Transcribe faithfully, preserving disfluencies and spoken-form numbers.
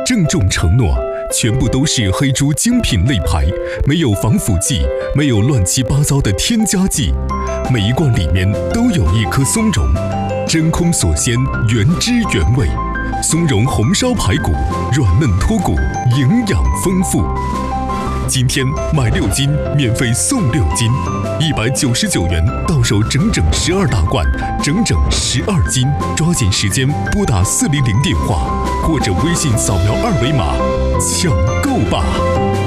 郑重承诺，全部都是黑猪精品肋排，没有防腐剂，没有乱七八糟的添加剂，每一罐里面都有一颗松茸，真空锁鲜，原汁原味。松茸红烧排骨，软嫩脱骨，营养丰富。今天买六斤，免费送六斤，一百九十九元到手整整十二大罐，整整十二斤。抓紧时间拨打四零零电话，或者微信扫描二维码抢购吧。